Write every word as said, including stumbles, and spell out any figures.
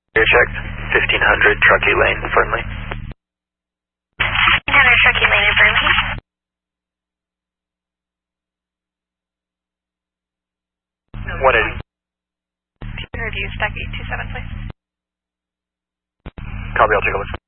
Air checked. fifteen hundred, Truckee Lane, friendly. fifteen hundred, Truckee Lane, and friendly. one eighty. Review, stack eight two seven, please. Copy, I'll take a look.